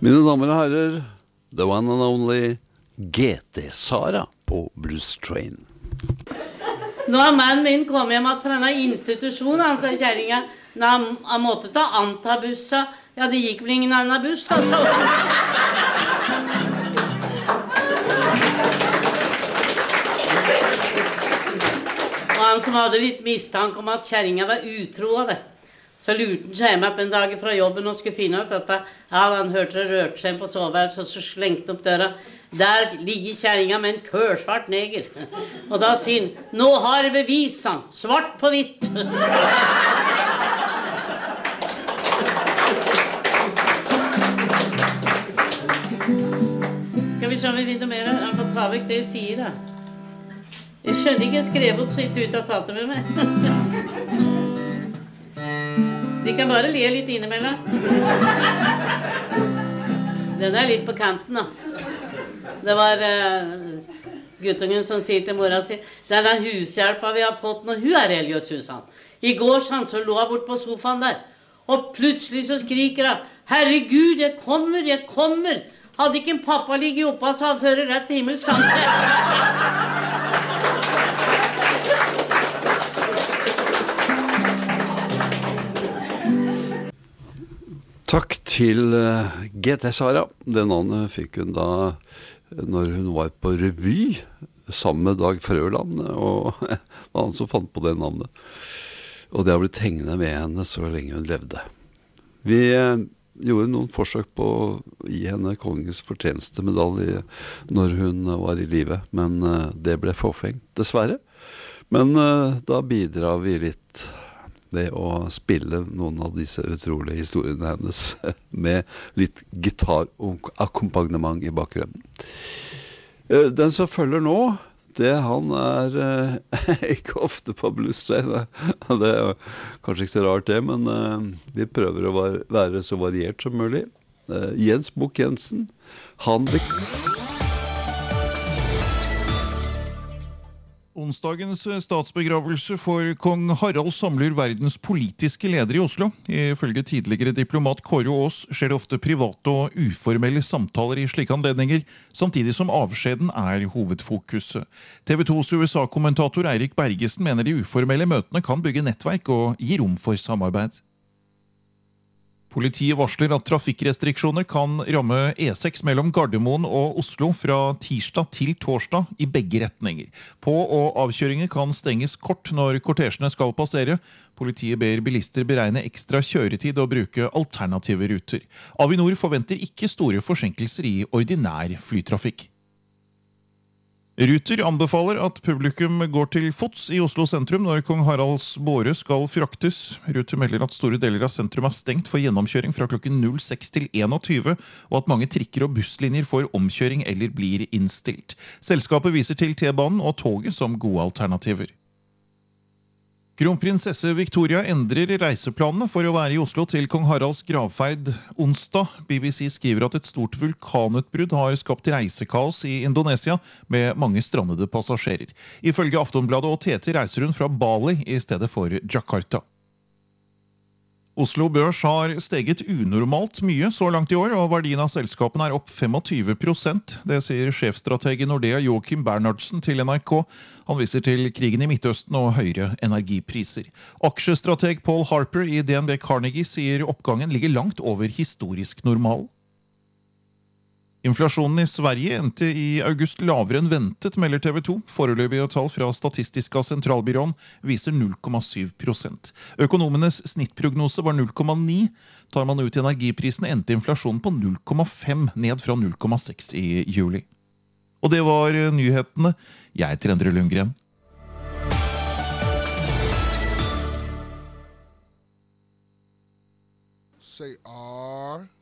Mine damer og herrer, the one and only GT Sara på Blues Train. Nå har mannen min kommet hjem fra denne institusjonen, han sa kjæringa. Han måtte ta antabussa. Ja, det gikk vel ingen annen buss, da, så. Og han som hadde litt mistanke om at kjæringa var utro av det. Så lurte han seg hjem at den dagen fra jobben og skulle finne ut dette. Ja, han hørte det rørte seg på soveværelset, så slengte han opp døra. Der ligger kjæringa med en kørsvart neger. Og da sier han, nå har jeg bevis, han. Svart på hvitt. Skal vi se om vi vinner mer? Han får ta vekk det jeg sier, da. Jeg skjønner ikke, jeg skrev opp så jeg tror ikke at tatt det med meg. De kan bare le litt innimellom. Den er litt på kanten, da. Det var guttungen som sier til mora si, denne hushjelpa vi har fått når hun er religiøs, han. I går så lå hun bort på sofaen der, og plutselig så skriker hun, herregud, jeg kommer, jeg kommer. Hadde ikke en pappa ligget oppe, så han fører rett til himmels, sant? Takk til GT Sara. Det navnet fikk hun da når hun var på revy sammen med Dag Frøland, og det var han som fant på det navnet. Og det har blitt hengende med henne så lenge hun levde. Vi gjorde noen forsøk på å gi henne kongens fortjenestemedalje når hun var i livet, men det ble forfengt, dessverre. Men da bidrar vi litt ved å spille noen av disse utrolige historiene hennes med litt gitarakkompagnement i bakgrunnen. Den som følger nå, han ikke ofte på Blues Train. Det er kanskje ikke så rart det, men vi prøver å være så variert som mulig. Jens Bukk Jensen, han Onsdagens statsbegravelse for kong Harald samler verdens politiske ledere i Oslo. Ifølge tidligere diplomat Kåre Aas skjer det ofte private og uformelle samtaler i slike anledninger, samtidig som avskjeden er hovedfokuset. TV 2s USA-kommentator Eirik Bergesen mener de uformelle møtene kan bygge nettverk og gi rom for samarbeid. Politiet varsler at trafikkrestriksjoner kan ramme E6 mellom Gardermoen og Oslo fra tirsdag til torsdag i begge retninger. På- og avkjøringer kan stenges kort når kortesjene skal passere. Politiet ber bilister beregne ekstra kjøretid og bruke alternative ruter. Avinor forventer ikke store forsinkelser i ordinær flytrafikk. Ruter anbefaler at publikum går til fots i Oslo sentrum når kong Haralds båre skal fraktes. Ruter melder at store deler av sentrum er stengt for gjennomkjøring fra klokken 06 til 21, og at mange trikker og busslinjer får omkjøring eller blir innstilt. Selskapet viser til T-banen og toget som gode alternativer. Kronprinsesse Victoria endrer reiseplanene for å være i Oslo til kong Haralds gravferd onsdag. BBC skriver at et stort vulkanutbrudd har skapt reisekaos i Indonesia med mange strandede passasjerer. Ifølge Aftonbladet og TT reiser hun fra Bali i stedet for Jakarta. Oslo Børs har steget unormalt mye så langt i år, og verdien av selskapen er opp 25%. Det sier sjefstrateg i Nordea Joachim Bernhardsen til NRK. Han viser til krigen i Midtøsten og høyere energipriser. Aksjestrateg Paul Harper i DNB Carnegie sier oppgangen ligger langt over historisk normal. Inflasjonen i Sverige endte i august lavere enn ventet, melder TV 2. Foreløpige tall fra Statistiska sentralbyrån viser 0,7%. Økonomenes snittprognose var 0,9. Tar man ut energiprisene, endte inflasjonen på 0,5, ned fra 0,6 i juli. Og det var nyhetene. Jeg heter Endre Lundgren. Say R.